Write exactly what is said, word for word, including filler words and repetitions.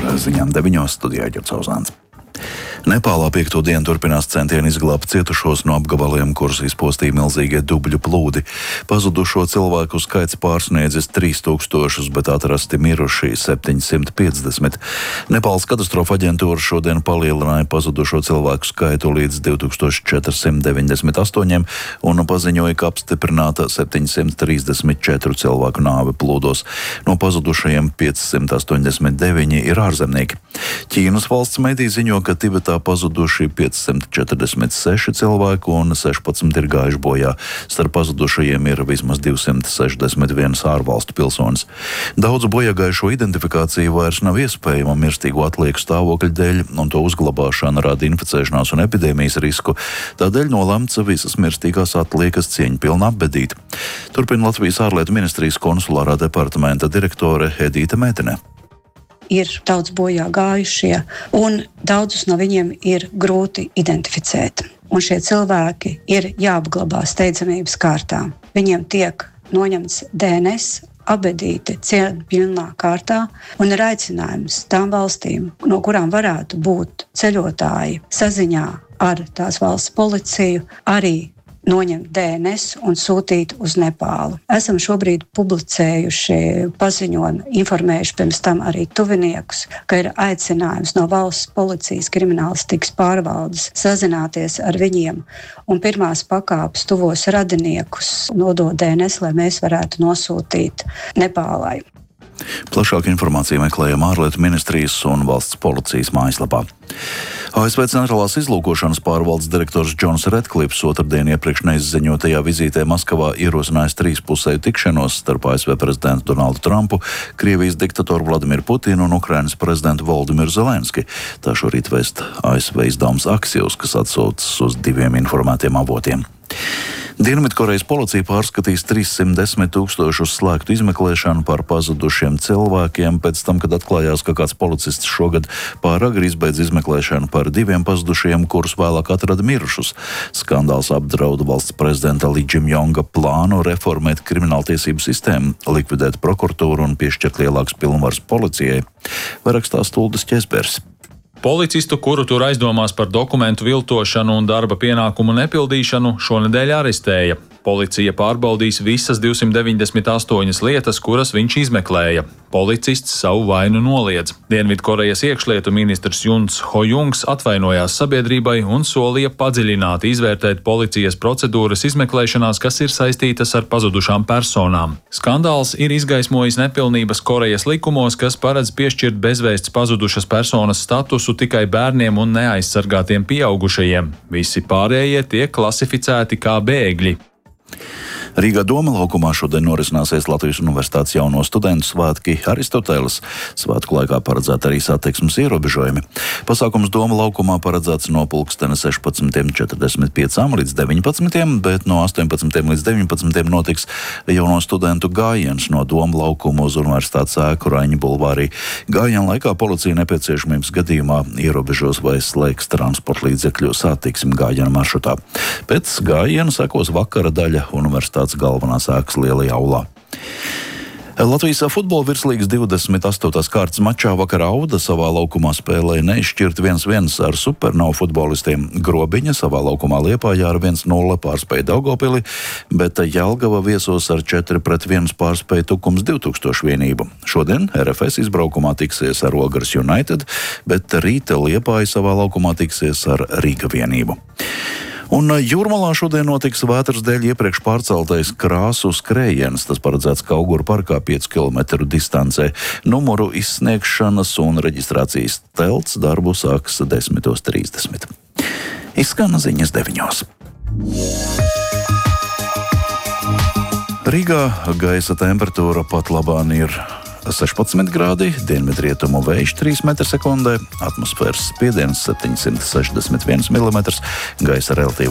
ziņām deviņos studijā Ģerts Ozāns. Nepālā piekto dienu turpinās centieni izglābt cietušos no apgabaliem, kurus izpostīja milzīgie dubļu plūdi. Pazudušo cilvēku skaits pārsniedzis trīs tūkstošus, bet atrasti miruši septiņsimt piecdesmit. Nepāles katastrofa aģentūra šodien palielināja pazudušo cilvēku skaitu līdz divi tūkstoši četri simti deviņdesmit astoņiem un paziņoja, ka apstiprināta septiņsimt trīsdesmit četru cilvēku nāve plūdos. No pazudušajiem piecsimt astoņdesmit deviņi ir ārzemnieki. Ķīnas valsts mediji ziņo, ka Tibetā pazuduši piecsimt četrdesmit seši cilvēki un sešpadsmit ir gājuši bojā. Starp pazudušajiem ir vismaz divsimt sešdesmit viens ārvalstu pilsonis. Daudzu bojāgājušo identifikācija vairs nav iespējama mirstīgo atlieku stāvokļa dēļ, un to uzglabāšana rada inficēšanās un epidēmijas risku. Tādēļ nolemts visas mirstīgās atliekas cieņpilni apbedīt. Turpina Latvijas ārlietu ministrijas konsulārā departamenta direktore Edīte Mētene. Ir daudz bojā gājušie, un daudzus no viņiem ir grūti identificēt. Un šie cilvēki ir jāapglabā steidzamības kārtā. Viņiem tiek noņemts D N S, apbedīti cieņpilnā kārtā, un ir aicinājums tām valstīm, no kurām varētu būt ceļotāji saziņā ar tās valsts policiju, arī noņemt D N S un sūtīt uz Nepālu. Esam šobrīd publicējuši paziņojumu, informējuši pirms tam arī tuviniekus, ka ir aicinājums no valsts policijas kriminālistikas pārvaldes sazināties ar viņiem un pirmās pakāpes tuvos radiniekus nodot D N S, lai mēs varētu nosūtīt Nepālai. Plašāku informāciju meklējam ārlietu ministrijas un valsts policijas mājaslapā. A S V centrālās izlūkošanas pārvaldes direktors Džons Redklifs otrdien iepriekš neizziņotajā vizītē Maskavā ierosinājis trīspusēju tikšanos starp A S V prezidentu Donaldu Trumpu, Krievijas diktatoru Vladimiru Putinu un Ukrainas prezidentu Voldimiru Zelenski. Tā šorīt vēst A S V izdevums Axios, kas atsaucas uz diviem informētiem avotiem. Dienvidkorejas policija pārskatīs trīssimt desmit tūkstošus slēgtu izmeklēšanu par pazudušiem cilvēkiem pēc tam, kad atklājās, ka kāds policists šogad pāragri izbeidz izmeklēšanu par diviem pazudušajiem, kurus vēlāk atrada mirušus. Skandāls apdrauda valsts prezidenta Li Džimjonga plānu reformēt krimināltiesību sistēmu, likvidēt prokuratūru un piešķirt lielākas pilnvaras policijai. Vai rakstās Tuldis Ķesbergs. Policistu, kuru tur aizdomās par dokumentu viltošanu un darba pienākumu nepildīšanu, šonedēļ arestēja. Policija pārbaudīs visas divsimt deviņdesmit astoņas lietas, kuras viņš izmeklēja. Policists savu vainu noliedz. Dienvidkorejas iekšlietu ministrs Juns Hojungs atvainojās sabiedrībai un solīja padziļināti izvērtēt policijas procedūras izmeklēšanās, kas ir saistītas ar pazudušām personām. Skandāls ir izgaismojis nepilnības Korejas likumos, kas paredz piešķirt bezvēsts pazudušas personas statusu tikai bērniem un neaizsargātiem pieaugušajiem. Visi pārējie tiek klasificēti kā bēgļi. Rīgā Doma laukumā šodien norisināsies Latvijas Universitātes jauno studentu svētki Aristoteles. Svētku laikā paredzēta arī satiksmes ierobežojumi. Pasākums Doma laukumā paredzēts no pulksteni sešpadsmit četrdesmit pieci līdz deviņpadsmit, bet no astoņpadsmit līdz deviņpadsmit notiks jauno studentu gājiens no Doma laukuma uz Universitātes ēku Raņa bulvārī. Gājiena laikā policija nepieciešamības gadījumā ierobežos vai slēgs transporta līdzekļu satiksmi gājiena maršrutā. Pēc gājiena sekos vakara daļa Universitātes galvenās ēkas lielajā aulā. Latvijas futbola virslīgas divdesmit astotās kārtas mačā vakar Auda savā laukumā spēlēja neizšķirt viens viens ar Supernovu futbolistiem. Grobiņa savā laukumā Liepājā ar viens nulle pārspēja Daugavpili, bet Jelgava viesos ar četri pret vienu pārspēja Tukums divi tūkstoši vienību. Šodien R F S izbraukumā tiksies ar Ogres United, bet rīta Liepāja savā laukumā tiksies ar Rīga vienību. Un Jūrmalā šodien notiks vētras dēļ iepriekš pārceltais krāsu skrējiens. Tas paredzēts Kauguru parkā piecu kilometru distancē. Numuru izsniegšanas un reģistrācijas telts darbu sāks desmit trīsdesmit. Izskan ziņas deviņos. Rīgā gaisa temperatūra pat labāk ir sešpadsmit grādi, dienvidrietumu vējš trīs metri sekundē, atmosfēras spiediens septiņsimt sešdesmit viens milimetrs, gaisa relatīvais